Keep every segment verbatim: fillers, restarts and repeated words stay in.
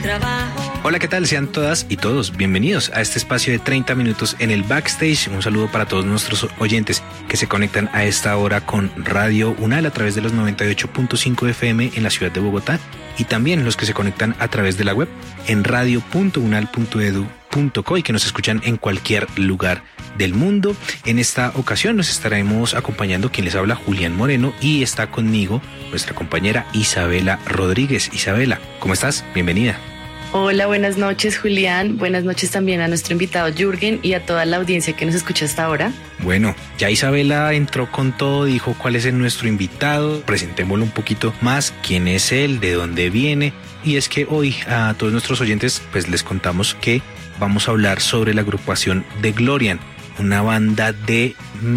trabajo. Hola, ¿qué tal? Sean todas y todos bienvenidos a este espacio de treinta minutos en el backstage. Un saludo para todos nuestros oyentes que se conectan a esta hora con Radio UNAL a través de los noventa y ocho punto cinco F M en la ciudad de Bogotá, y también los que se conectan a través de la web en radio punto unal punto edu punto co y que nos escuchan en cualquier lugar del mundo. En esta ocasión nos estaremos acompañando quien les habla, Julián Moreno, y está conmigo nuestra compañera Isabela Rodríguez. Isabela, ¿cómo estás? Bienvenida. Hola, buenas noches, Julián. Buenas noches también a nuestro invitado Jürgen y a toda la audiencia que nos escucha hasta ahora. Bueno, ya Isabela entró con todo, dijo cuál es nuestro invitado. Presentémoslo un poquito más, quién es él, de dónde viene. Y es que hoy a todos nuestros oyentes pues les contamos que vamos a hablar sobre la agrupación DeGlorian, una banda de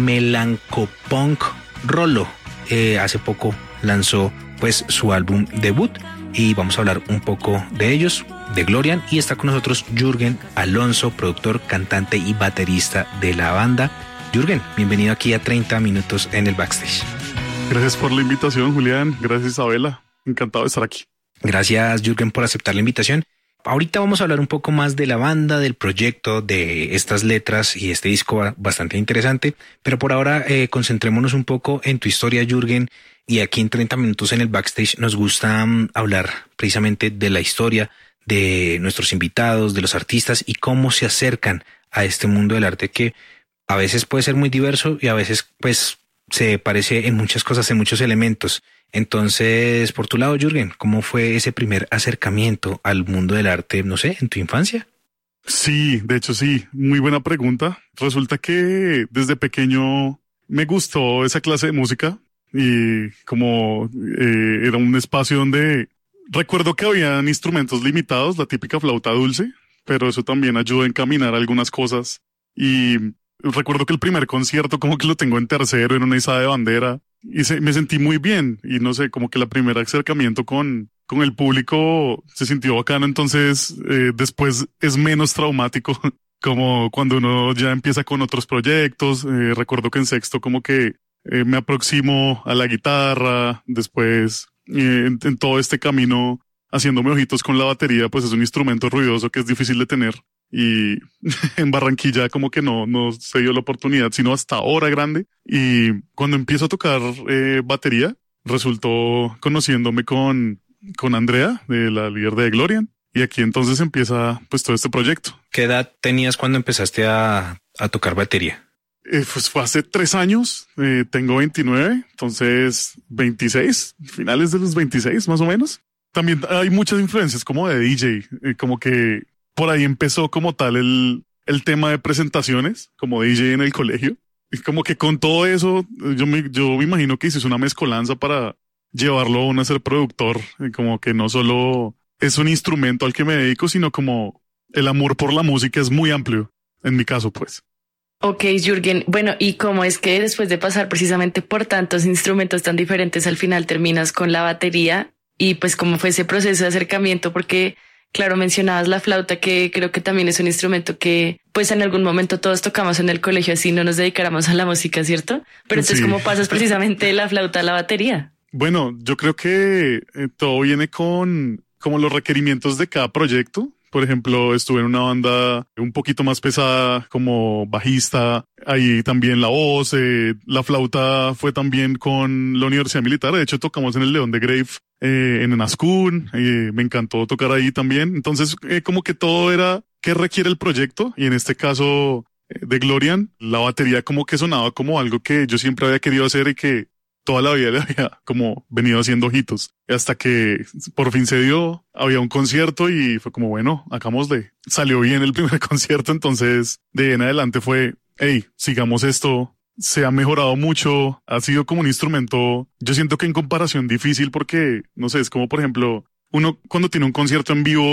melancopunk rolo. Eh, hace poco lanzó pues su álbum debut y vamos a hablar un poco de ellos, DeGlorian, y está con nosotros Jürgen Alonso, productor, cantante y baterista de la banda. Jürgen, bienvenido aquí a treinta minutos en el backstage. Gracias por la invitación, Julián. Gracias, Isabela. Encantado de estar aquí. Gracias, Jürgen, por aceptar la invitación. Ahorita vamos a hablar un poco más de la banda, del proyecto, de estas letras y este disco bastante interesante, pero por ahora eh, concentrémonos un poco en tu historia, Jürgen, y aquí en treinta minutos en el backstage nos gusta um, hablar precisamente de la historia de nuestros invitados, de los artistas y cómo se acercan a este mundo del arte que a veces puede ser muy diverso y a veces pues se parece en muchas cosas, en muchos elementos. Entonces, por tu lado, Jürgen, ¿cómo fue ese primer acercamiento al mundo del arte, no sé, en tu infancia? Sí, de hecho sí, muy buena pregunta. Resulta que desde pequeño me gustó esa clase de música y como eh, era un espacio donde recuerdo que habían instrumentos limitados, la típica flauta dulce, pero eso también ayudó a encaminar algunas cosas. Y recuerdo que el primer concierto como que lo tengo en tercero, en una izada de bandera, y se, me sentí muy bien. Y no sé, como que el primer acercamiento con, con el público se sintió bacano. Entonces, eh, después es menos traumático, como cuando uno ya empieza con otros proyectos. Eh, recuerdo que en sexto como que eh, me aproximo a la guitarra, después eh, en, en todo este camino haciéndome ojitos con la batería, pues es un instrumento ruidoso que es difícil de tener. Y en Barranquilla como que no, no se dio la oportunidad, sino hasta ahora grande. Y cuando empiezo a tocar eh, batería, resultó conociéndome con, con Andrea, de la líder de DeGlorian. Y aquí entonces empieza pues todo este proyecto. ¿Qué edad tenías cuando empezaste a, a tocar batería? Eh, pues fue hace tres años, eh, tengo veintinueve, entonces veintiséis, finales de los veintiséis más o menos. También hay muchas influencias como de D J, eh, como que por ahí empezó como tal el, el tema de presentaciones, como D J en el colegio. Y como que con todo eso, yo me, yo me imagino que hice una mezcolanza para llevarlo a uno a ser productor. Y como que no solo es un instrumento al que me dedico, sino como el amor por la música es muy amplio, en mi caso pues. Ok, Jürgen. Bueno, ¿y cómo es que después de pasar precisamente por tantos instrumentos tan diferentes, al final terminas con la batería? Y pues cómo fue ese proceso de acercamiento, porque claro, mencionabas la flauta, que creo que también es un instrumento que pues en algún momento todos tocamos en el colegio, así no nos dedicáramos a la música, ¿cierto? Pero entonces, sí. ¿Cómo pasas precisamente de la flauta a la batería? Bueno, yo creo que eh, todo viene con como los requerimientos de cada proyecto. Por ejemplo, estuve en una banda un poquito más pesada como bajista, ahí también la voz, eh, la flauta fue también con la Universidad Militar, de hecho tocamos en el León de Grave, eh, en Enascún, eh, me encantó tocar ahí también. Entonces eh, como que todo era qué requiere el proyecto, y en este caso eh, DeGlorian, la batería como que sonaba como algo que yo siempre había querido hacer y que toda la vida le había como venido haciendo ojitos. Hasta que por fin se dio, había un concierto y fue como, bueno, hagámosle. Salió bien el primer concierto, entonces de ahí en adelante fue, hey, sigamos esto. Se ha mejorado mucho, ha sido como un instrumento, yo siento que en comparación difícil porque, no sé, es como por ejemplo, uno cuando tiene un concierto en vivo